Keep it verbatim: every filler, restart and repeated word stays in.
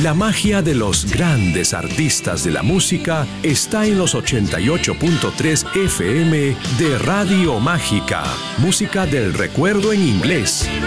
La magia de los grandes artistas de la música está en los ochenta y ocho punto tres F M de Radio Mágica. Música del recuerdo en inglés.